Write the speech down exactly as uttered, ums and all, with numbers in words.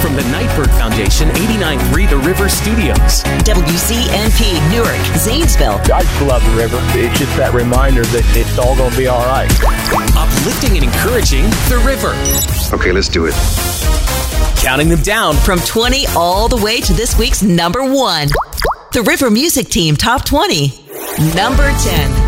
from the Nightbird Foundation, eighty-nine point three The River Studios. W C N P, Newark, Zanesville. I just love the river. It's just that reminder that it's all going to be all right. Uplifting and encouraging The River. Okay, let's do it. Counting them down from twenty all the way to this week's number one. The River Music Team Top twenty. Number ten.